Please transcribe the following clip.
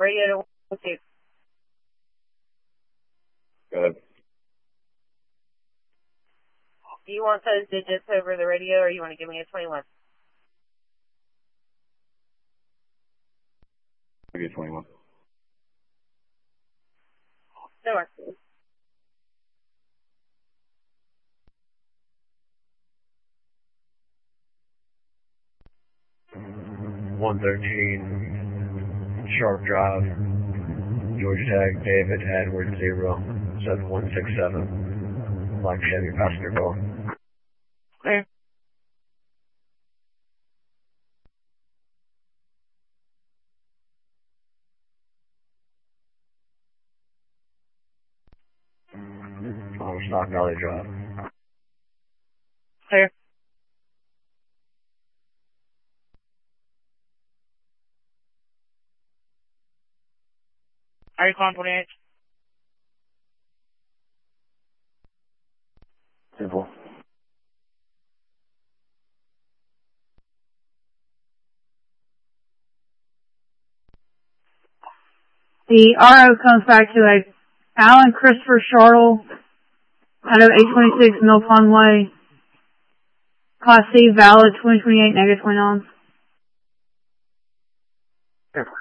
Radio to 2. Go ahead. Do you want those digits over the radio, or you want to give me a 21? Give you a 21. Sure. Sharp Drive, Georgia Tag, David, Edward, 07167. Like to have your passenger call. Clear. Stock Valley Drive. Clear. Are you calling 28? Simple. The RO comes back to a Alan Christopher Shortle out of 826 Mill Pond Way. Class C valid 2028 -29. Sure.